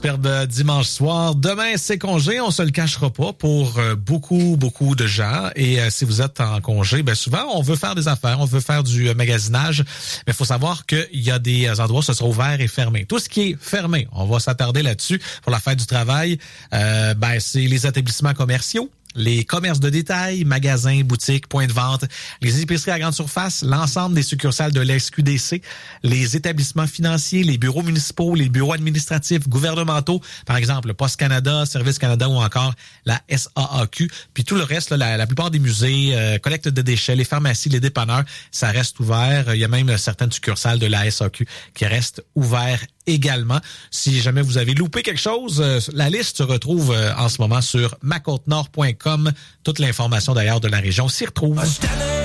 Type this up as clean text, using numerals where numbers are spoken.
De dimanche soir. Demain, c'est congé, on se le cachera pas pour beaucoup de gens. Et si vous êtes en congé, ben souvent, on veut faire des affaires, on veut faire du magasinage. Mais il faut savoir qu'il y a des endroits où ce sera ouvert et fermé. Tout ce qui est fermé, on va s'attarder là-dessus pour la fête du travail. C'est les établissements commerciaux, les commerces de détail, magasins, boutiques, points de vente, les épiceries à grande surface, l'ensemble des succursales de l'SQDC, les établissements financiers, les bureaux municipaux, les bureaux administratifs, gouvernementaux, par exemple le Poste Canada, Service Canada ou encore la SAAQ. Puis tout le reste, là, la plupart des musées, collecte de déchets, les pharmacies, les dépanneurs, ça reste ouvert. Il y a même certaines succursales de la SAQ qui restent ouvertes également. Si jamais vous avez loupé quelque chose, la liste se retrouve en ce moment sur macotenord.com. Toute l'information d'ailleurs de la région s'y retrouve.